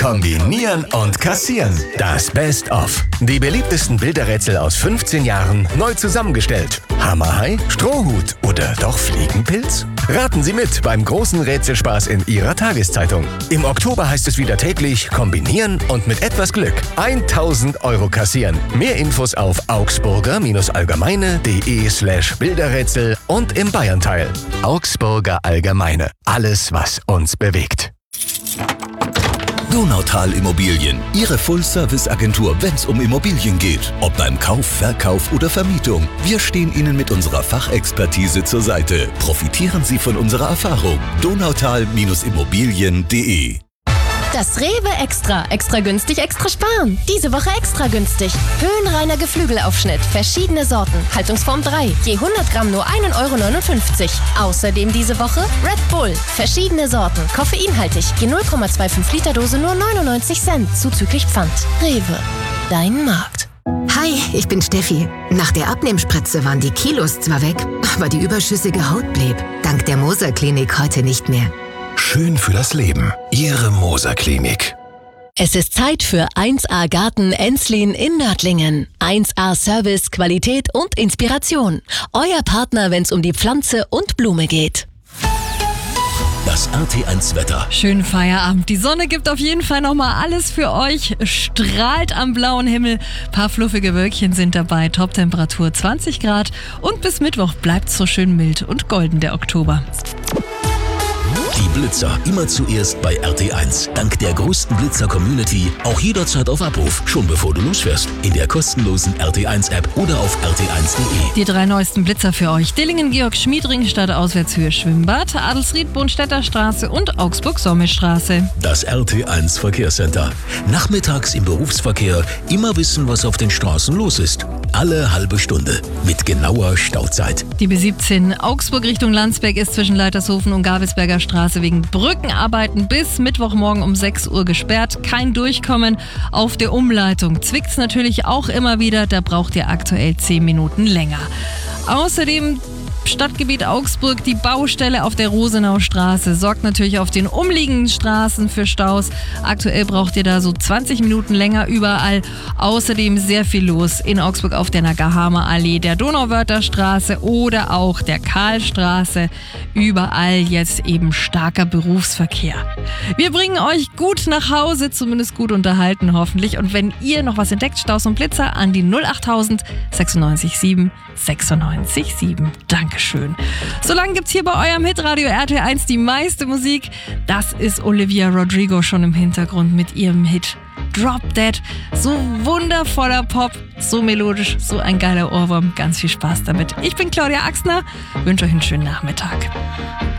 Kombinieren und kassieren. Das Best-of. Die beliebtesten Bilderrätsel aus 15 Jahren neu zusammengestellt. Hammerhai, Strohhut oder doch Fliegenpilz? Raten Sie mit beim großen Rätselspaß in Ihrer Tageszeitung. Im Oktober heißt es wieder täglich kombinieren und mit etwas Glück 1.000 € kassieren. Mehr Infos auf augsburger-allgemeine.de/Bilderrätsel und im Bayernteil. Augsburger Allgemeine. Alles, was uns bewegt. Donautal Immobilien, Ihre Full-Service-Agentur, wenn's um Immobilien geht. Ob beim Kauf, Verkauf oder Vermietung. Wir stehen Ihnen mit unserer Fachexpertise zur Seite. Profitieren Sie von unserer Erfahrung. Donautal-Immobilien.de. Das Rewe Extra. Extra günstig, extra sparen. Diese Woche extra günstig. Höhenreiner Geflügelaufschnitt. Verschiedene Sorten. Haltungsform 3. Je 100 Gramm nur 1,59 €. Außerdem diese Woche Red Bull. Verschiedene Sorten. Koffeinhaltig. Je 0,25 Liter Dose nur 99 Cent. Zuzüglich Pfand. Rewe. Dein Markt. Hi, ich bin Steffi. Nach der Abnehmspritze waren die Kilos zwar weg, aber die überschüssige Haut blieb. Dank der Moser Klinik heute nicht mehr. Schön für das Leben. Ihre Moser Klinik. Es ist Zeit für 1A Garten Enslin in Nördlingen. 1A Service, Qualität und Inspiration. Euer Partner, wenn es um die Pflanze und Blume geht. Das RT1-Wetter. Schönen Feierabend. Die Sonne gibt auf jeden Fall nochmal alles für euch. Strahlt am blauen Himmel. Paar fluffige Wölkchen sind dabei. Toptemperatur 20 Grad. Und bis Mittwoch bleibt so schön mild und golden der Oktober. Die Blitzer immer zuerst bei RT1. Dank der größten Blitzer-Community auch jederzeit auf Abruf, schon bevor du losfährst. In der kostenlosen RT1-App oder auf rt1.de. Die 3 neuesten Blitzer für euch. Dillingen-Georg-Schmied-Ring statt Auswärtshöhe Schwimmbad, Adelsried-Bohnstädter Straße und Augsburg-Sommelstraße. Das RT1 Verkehrscenter. Nachmittags im Berufsverkehr immer wissen, was auf den Straßen los ist. Alle halbe Stunde mit genauer Stauzeit. Die B17 Augsburg Richtung Landsberg ist zwischen Leitershofen und Gabelsberger Straße wegen Brückenarbeiten bis Mittwochmorgen um 6 Uhr gesperrt. Kein Durchkommen auf der Umleitung. Zwickt's natürlich auch immer wieder, da braucht ihr aktuell 10 Minuten länger. Außerdem Stadtgebiet Augsburg, die Baustelle auf der Rosenaustraße sorgt natürlich auf den umliegenden Straßen für Staus. Aktuell braucht ihr da so 20 Minuten länger überall. Außerdem sehr viel los in Augsburg auf der Nagahamer Allee, der Donauwörther Straße oder auch der Karlstraße. Überall jetzt eben starker Berufsverkehr. Wir bringen euch gut nach Hause, zumindest gut unterhalten hoffentlich. Und wenn ihr noch was entdeckt, Staus und Blitzer an die 08000 96 7 96 7. Dankeschön. Solange gibt's hier bei eurem Hitradio RT1 die meiste Musik. Das ist Olivia Rodrigo schon im Hintergrund mit ihrem Hit Drop Dead. So wundervoller Pop, so melodisch, so ein geiler Ohrwurm. Ganz viel Spaß damit. Ich bin Claudia Axner, wünsche euch einen schönen Nachmittag.